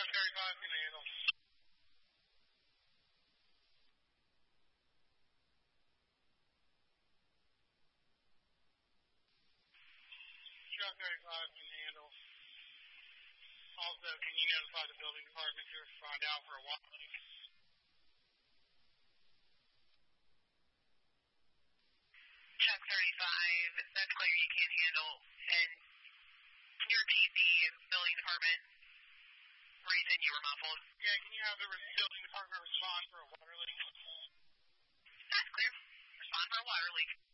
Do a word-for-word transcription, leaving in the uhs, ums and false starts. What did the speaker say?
Chuck thirty-five, can handle. Chuck thirty-five can handle. Also, can you notify the building department to respond out for a water leak? Chuck thirty-five, that's clear, you can't handle. And your P C and building department, reason you were muffled? Yeah, can you have the building department respond for a water leak? That's clear. Respond for a water leak.